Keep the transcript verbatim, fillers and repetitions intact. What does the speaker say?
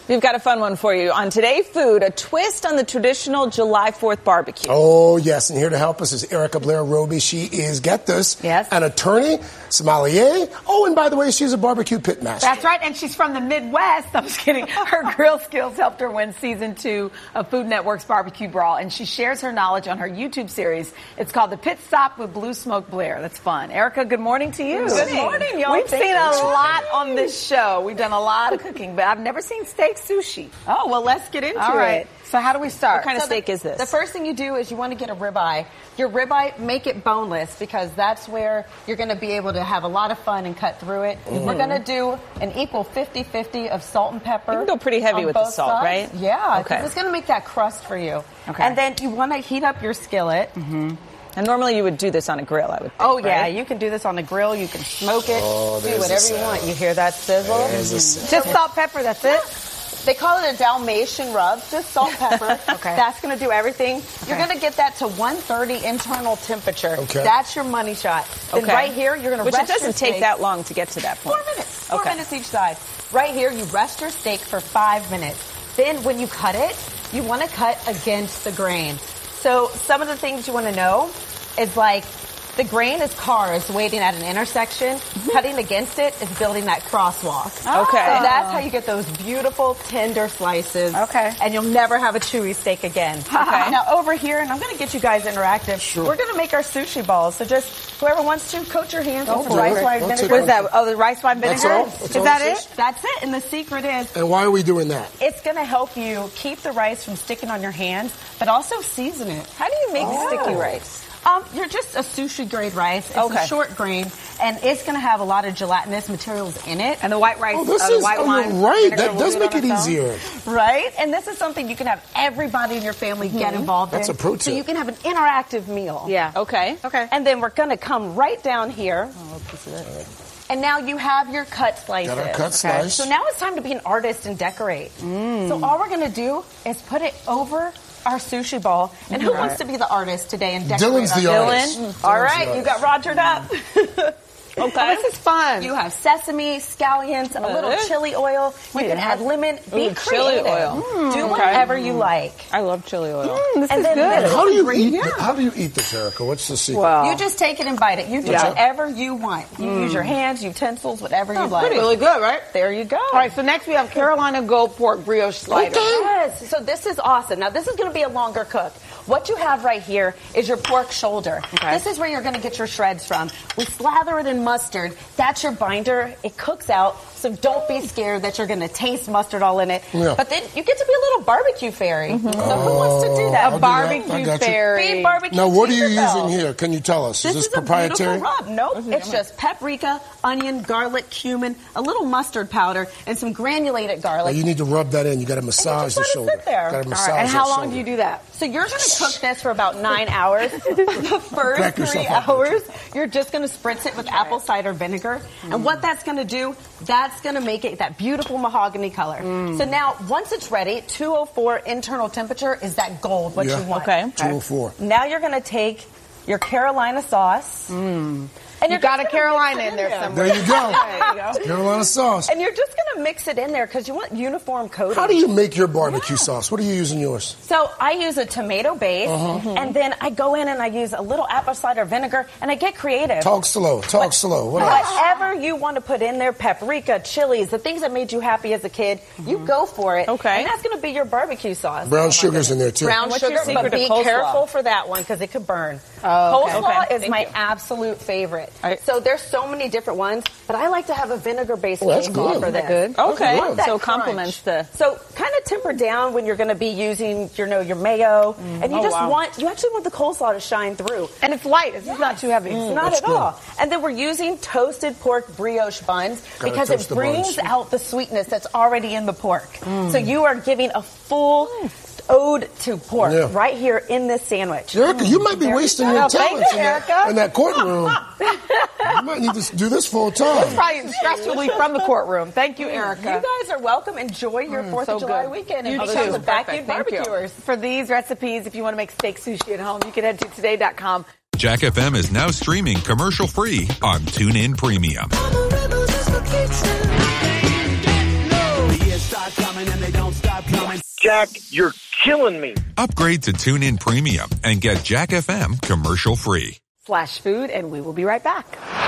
We've got a fun one for you. On Today Food, a twist on the traditional July fourth barbecue. Oh, yes. And here to help us is Erica Blair Roby. She is, get this, yes. an attorney, sommelier. Oh, and by the way, she's a barbecue pit master. That's right. And she's from the Midwest. I'm just kidding. Her grill skills helped her win season two of Food Network's Barbecue Brawl. And she shares her knowledge on her YouTube series. It's called The Pit Stop with Blue Smoke Blair. That's fun. Erica, good morning to you. Good morning, y'all. We've Thank seen you. a lot on this show. We've done a lot of cooking, but I've never seen steak sushi. Oh, well, let's get into All right. it. So how do we start? What kind of So steak the, is this? The first thing you do is you want to get a ribeye. Your ribeye, make it boneless because that's where you're going to be able to have a lot of fun and cut through it. Mm-hmm. We're going to do an equal fifty-fifty of salt and pepper. You can go pretty heavy with the salt, sides. right? Yeah, because okay. it's going to make that crust for you. Okay. And then you want to heat up your skillet. Mm-hmm. And normally you would do this on a grill, I would think, Oh, yeah. right? You can do this on the grill. You can smoke it. Oh, do there's whatever the you want. sound. You hear that sizzle? There's the sound. Just salt, pepper, that's it? They call it a Dalmatian rub, just salt, pepper. Okay. That's going to do everything. Okay. You're going to get that to one thirty internal temperature. Okay. That's your money shot. Then Okay. right here, you're going to Which rest it doesn't your take steak. that long to get to that point. Four minutes. Four Okay. minutes each side. Right here, you rest your steak for five minutes. Then when you cut it, you want to cut against the grain. So some of the things you want to know is like, the grain is cars waiting at an intersection. Mm-hmm. Cutting against it is building that crosswalk. Okay. So that's how you get those beautiful, tender slices. Okay. And you'll never have a chewy steak again. Okay. Now over here, and I'm going to get you guys interactive. Sure. We're going to make our sushi balls. So just whoever wants to, coat your hands with some for rice it. wine I'll vinegar. take What is that? Oh, the rice wine vinegar? That's all? That's Is all that this it? is? That's it. And the secret is, And why are we doing that? it's going to help you keep the rice from sticking on your hands, but also season it. How do you make Oh. sticky rice? Um, you're just a sushi grade rice. It's Okay. a short grain, and it's going to have a lot of gelatinous materials in it. And the white rice, Oh, this uh, the is, white oh, wine. you're right. vinegar That will does do make on it its own. easier. Right? And this is something you can have everybody in your family get involved That's in. a pro So tip. you can have an interactive meal. Yeah. Okay. Okay. And then we're going to come right down here. And now you have your cut slices. Got our cut slice. So now it's time to be an artist and decorate. So all we're going to do is put it over our sushi ball. And who wants to be the artist today and decorate Dylan's our the Dylan? artist. All Dylan's the right, you artist. got Rogered up. Oh, this is fun. You have sesame, scallions, a little Good. chili oil. You Wait, can add lemon. Be Ooh, chili creative. oil. Do whatever you like. I love chili oil. this And is then good. this- How do you Great, eat? yeah. How do you eat this, Erica? What's the secret? Wow. You just take it and bite it. You do Yeah. whatever you want. You use your hands, utensils, whatever you like. Really good, right? There you go. All right, so next we have Carolina Gold Pork Brioche Slider. Okay. Yes. So this is awesome. Now this is going to be a longer cook. What you have right here is your pork shoulder. Okay. This is where you're going to get your shreds from. We slather it in mustard. That's your binder. It cooks out. So don't be scared that you're going to taste mustard all in it. Yeah. But then you get to be a little barbecue fairy. So who wants to do that? I'll do that. I Barbecue got you. fairy. Be barbecue Now, what are you Tinkerbell. using here? Can you tell us? This is this is proprietary? a beautiful rub. Nope, it's just paprika, onion, garlic, cumin, a little mustard powder, and some granulated Now, garlic. you need to rub that in. You got to massage just the let it shoulder. sit there. Got to All massage All right, and that how long shoulder. do you do that? So you're going to cook this for about nine hours. The first Crack three yourself up. hours, you're just going to spritz it with apple cider vinegar. And what that's going to do, that's going to make it that beautiful mahogany color. So now, once it's ready, two oh four internal temperature is that gold, what Yeah. you want. Okay. two oh four. Now you're going to take your Carolina sauce. And You you're got just a gonna Carolina mix it in there somewhere. There you go. There you go. Carolina sauce. And you're just going to mix it in there because you want uniform coating. How do you make your barbecue sauce? What are you using yours? So I use a tomato base, and then I go in and I use a little apple cider vinegar, and I get creative. Talk slow. Talk slow. What else? Whatever you want to put in there, paprika, chilies, the things that made you happy as a kid, you go for it. Okay. And that's going to be your barbecue sauce. Brown sugar's in there, too. Brown What's sugar, your secret but to be coleslaw? careful for that one because it could burn. Oh, okay. Coleslaw Okay, is thank my you. absolute favorite. All right. So there's so many different ones, but I like to have a vinegar-based Oh, that's coleslaw good. for Isn't this. that good? I Okay. want that So it crunch. complements the- So kind of temper down when you're going to be using, you know, your mayo, and you Oh, just wow. want, you actually want the coleslaw to shine through. And it's light. It's not too heavy. It's not That's at good. all. And then we're using toasted pork brioche buns Gotta because toast it the brings buns. out the sweetness that's already in the pork. So you are giving a full ode to pork Yeah. right here in this sandwich. Erica, you might be wasting your Thank talents you, in, that, Erica. in that courtroom. You might need to do this full time. Probably stress relief from the courtroom. Thank you, Erica. You guys are welcome. Enjoy your fourth so of July good. weekend You and too. become the backyard Perfect. Thank you. barbecuers. For these recipes, if you want to make steak sushi at home, you can head to today dot com. Jack F M is now streaming commercial-free on TuneIn Premium. The years start coming and they don't Jack, you're killing me. Upgrade to TuneIn Premium and get Jack F M commercial free. Slash food, and we will be right back.